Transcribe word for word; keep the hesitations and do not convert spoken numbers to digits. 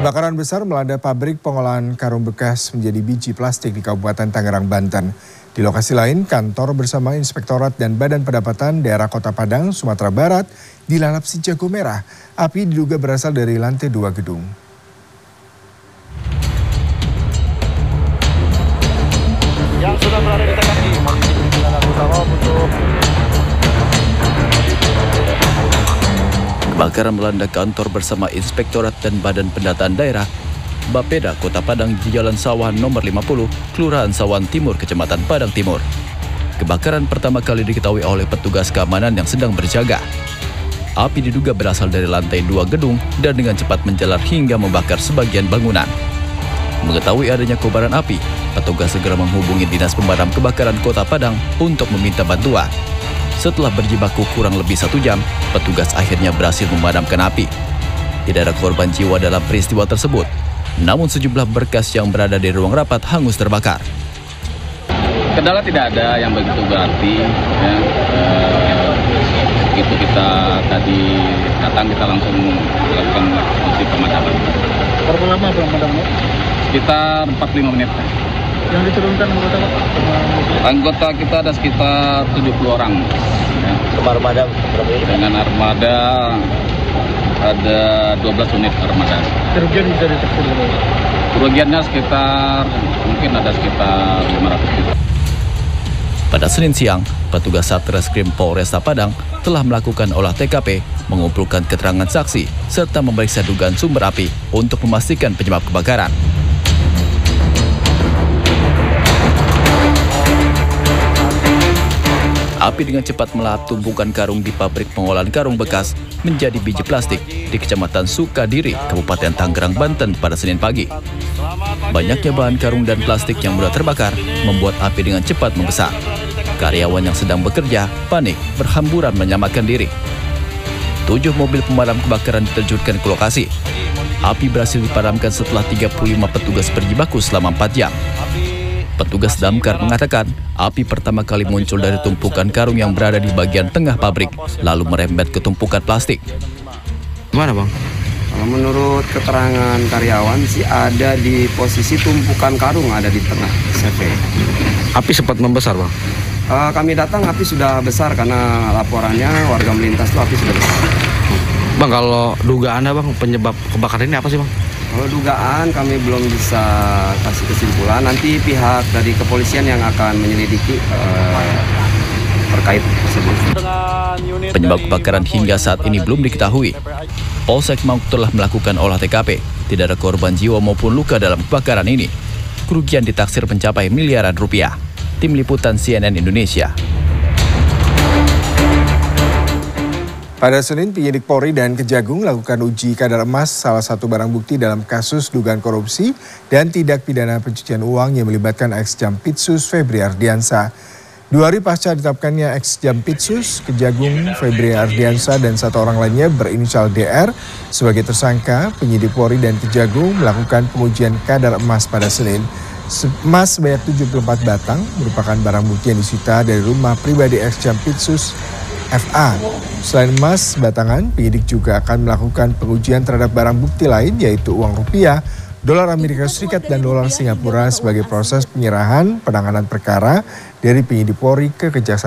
Kebakaran besar melanda pabrik pengolahan karung bekas menjadi biji plastik di Kabupaten Tangerang, Banten. Di lokasi lain, kantor bersama Inspektorat dan Badan Pendapatan Daerah Kota Padang, Sumatera Barat dilalap si jago merah. Api diduga berasal dari lantai dua gedung. Yang sudah berada di T K P untuk Kebakaran melanda kantor bersama Inspektorat dan Badan Pendataan Daerah Bapeda Kota Padang di Jalan Sawan nomor lima puluh, Kelurahan Sawan Timur, Kecamatan Padang Timur. Kebakaran pertama kali diketahui oleh petugas keamanan yang sedang berjaga. Api diduga berasal dari lantai dua gedung dan dengan cepat menjalar hingga membakar sebagian bangunan. Mengetahui adanya kobaran api, petugas segera menghubungi Dinas Pemadam Kebakaran Kota Padang untuk meminta bantuan. Setelah berjibaku kurang lebih satu jam, petugas akhirnya berhasil memadamkan api. Tidak ada korban jiwa dalam peristiwa tersebut, namun sejumlah berkas yang berada di ruang rapat hangus terbakar. Kendala tidak ada yang begitu berarti. Ya. Eh, begitu kita tadi datang, kita langsung melakukan fungsi pemadaman. berapa lama pemadamnya? Sekitar empat puluh lima menit. Yang diturunkan anggota Pak? Anggota kita ada sekitar tujuh puluh orang. Ya. Armada Dengan armada ada dua belas unit armada. Kerugian bisa ditekstil berapa? Kerugiannya sekitar mungkin ada sekitar lima ratus juta. Pada Senin siang, petugas Satreskrim Polresta Padang telah melakukan olah T K P, mengumpulkan keterangan saksi, serta memeriksa dugaan sumber api untuk memastikan penyebab kebakaran. Api dengan cepat melahap tumpukan karung di pabrik pengolahan karung bekas menjadi biji plastik di Kecamatan Sukadiri, Kabupaten Tangerang, Banten pada Senin pagi. Banyaknya bahan karung dan plastik yang mudah terbakar membuat api dengan cepat membesar. Karyawan yang sedang bekerja panik berhamburan menyelamatkan diri. Tujuh mobil pemadam kebakaran diterjunkan ke lokasi. Api berhasil dipadamkan setelah tiga puluh lima petugas berjibaku selama empat jam. Petugas damkar mengatakan api pertama kali muncul dari tumpukan karung yang berada di bagian tengah pabrik, lalu merembet ke tumpukan plastik. Gimana Bang? Kalau menurut keterangan karyawan sih ada di posisi tumpukan karung ada di tengah C V. Api sempat membesar Bang? Uh, kami datang api sudah besar karena laporannya warga melintas itu api sudah besar. Bang, kalau dugaannya Bang penyebab kebakaran ini apa sih Bang? Kalau dugaan kami belum bisa kasih kesimpulan, nanti pihak dari kepolisian yang akan menyelidiki uh, terkait tersebut. Penyebab kebakaran hingga saat ini belum diketahui. Polsek Mauk telah melakukan olah T K P. Tidak ada korban jiwa maupun luka dalam kebakaran ini. Kerugian ditaksir mencapai miliaran rupiah. Tim Liputan C N N Indonesia. Pada Senin, penyidik Polri dan Kejagung melakukan uji kadar emas, salah satu barang bukti dalam kasus dugaan korupsi dan tindak pidana pencucian uang yang melibatkan ex-Jampitsus Febri Ardiansa. Dua hari pasca ditetapkannya ex-Jampitsus, Kejagung Febri Ardiansa dan satu orang lainnya berinisial D R sebagai tersangka, penyidik Polri dan Kejagung melakukan pengujian kadar emas pada Senin. Emas sebanyak tujuh puluh empat batang merupakan barang bukti yang disita dari rumah pribadi ex-Jampitsus F A. Selain emas batangan, penyidik juga akan melakukan pengujian terhadap barang bukti lain yaitu uang rupiah, dolar Amerika Serikat dan dolar Singapura sebagai proses penyerahan penanganan perkara dari penyidik Polri ke Kejaksaan.